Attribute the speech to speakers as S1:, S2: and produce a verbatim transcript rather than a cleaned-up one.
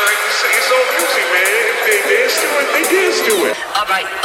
S1: like it's, it's all music, man. If they dance to it, they dance to it.
S2: All right.